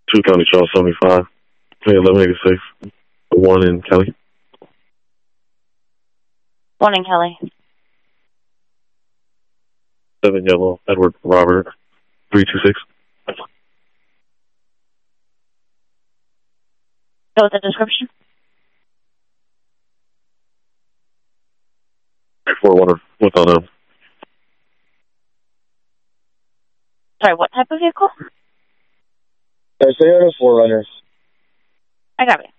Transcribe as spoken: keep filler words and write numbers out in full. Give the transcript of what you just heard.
two County Charles seventy-five. eleven eighty-six. One in Kelly. One in Kelly. Seven Yellow. Edward Robert. three two six. Go with the description. Four one. What's on them? Sorry, what type of vehicle? I say on a four runner. I got it.